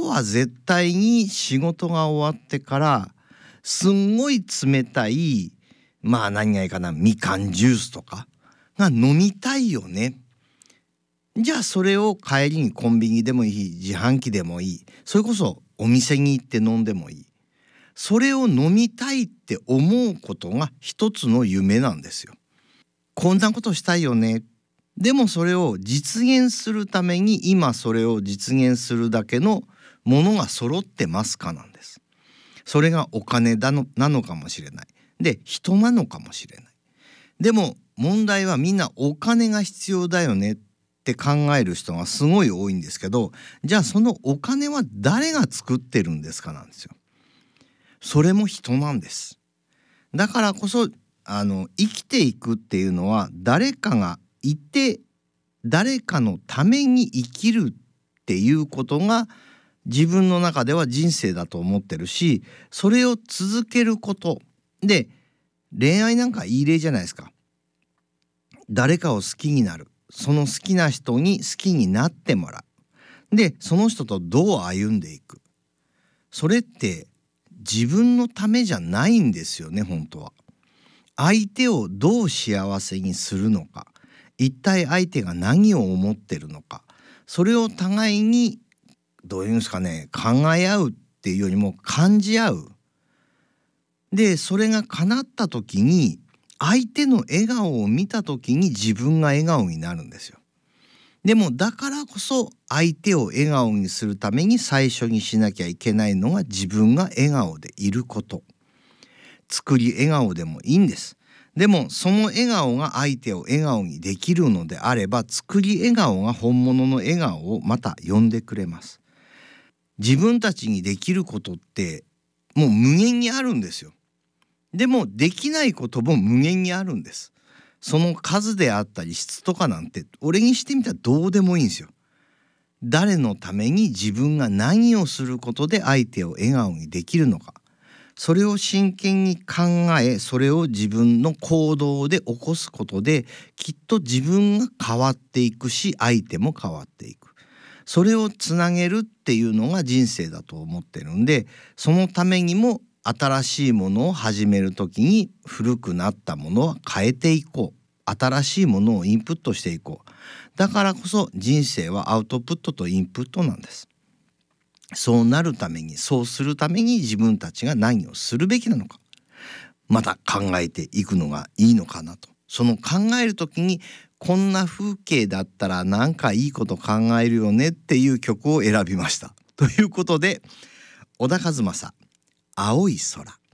日は絶対に仕事が終わってからすんごい冷たい何がいいかな、みかんジュースとかが飲みたいよね。じゃあそれを帰りにコンビニでもいい、自販機でもいい、それこそお店に行って飲んでもいい。それを飲みたいって思うことが一つの夢なんですよ。こんなことしたいよね。でもそれを実現するために今それを実現するだけのものが揃ってますかなんです。それがお金なのかもしれない。で、人なのかもしれない。でも問題はみんなお金が必要だよねって考える人がすごい多いんですけど、じゃあそのお金は誰が作ってるんですかなんですよ。それも人なんです。だからこそ生きていくっていうのは誰かがいて誰かのために生きるっていうことが自分の中では人生だと思ってるし、それを続けることで、恋愛なんかいい例じゃないですか。誰かを好きになる、その好きな人に好きになってもらう、でその人とどう歩んでいく。それって自分のためじゃないんですよね。本当は相手をどう幸せにするのか、一体相手が何を思ってるのか、それを互いにどういうんですかね、考え合うっていうよりも感じ合う。でそれが叶った時に、相手の笑顔を見た時に自分が笑顔になるんですよ。でもだからこそ相手を笑顔にするために最初にしなきゃいけないのが自分が笑顔でいること。作り笑顔でもいいんです。でもその笑顔が相手を笑顔にできるのであれば、作り笑顔が本物の笑顔をまた呼んでくれます。自分たちにできることってもう無限にあるんですよ。でもできないことも無限にあるんです。その数であったり質とかなんて俺にしてみたらどうでもいいんですよ。誰のために自分が何をすることで相手を笑顔にできるのか、それを真剣に考え、それを自分の行動で起こすことできっと自分が変わっていくし、相手も変わっていく。それをつなげるっていうのが人生だと思ってるんで、そのためにも新しいものを始めるときに古くなったものは変えていこう。新しいものをインプットしていこう。だからこそ人生はアウトプットとインプットなんです。そうなるために、そうするために自分たちが何をするべきなのか、また考えていくのがいいのかなと。その考えるときに、こんな風景だったらなんかいいこと考えるよねっていう曲を選びました。ということで、小田和正、青い空。